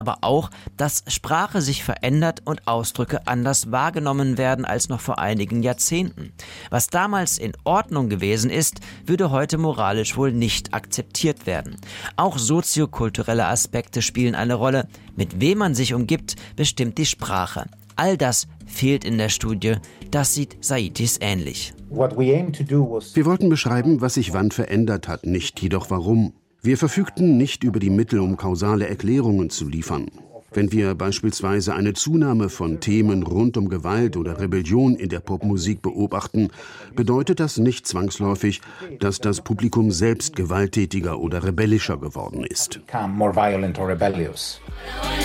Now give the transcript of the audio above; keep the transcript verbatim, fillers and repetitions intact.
aber auch, dass Sprache sich verändert und Ausdrücke anders wahrgenommen werden als noch vor einigen Jahrzehnten. Was damals in Ordnung gewesen ist, würde heute moralisch wohl nicht akzeptiert werden. Auch soziokulturelle Aspekte spielen eine Rolle. Mit wem man sich umgibt, bestimmt die Sprache. All das fehlt in der Studie. Das sieht Saitis ähnlich. Wir wollten beschreiben, was sich wann verändert hat, nicht jedoch warum. Wir verfügten nicht über die Mittel, um kausale Erklärungen zu liefern. Wenn wir beispielsweise eine Zunahme von Themen rund um Gewalt oder Rebellion in der Popmusik beobachten, bedeutet das nicht zwangsläufig, dass das Publikum selbst gewalttätiger oder rebellischer geworden ist.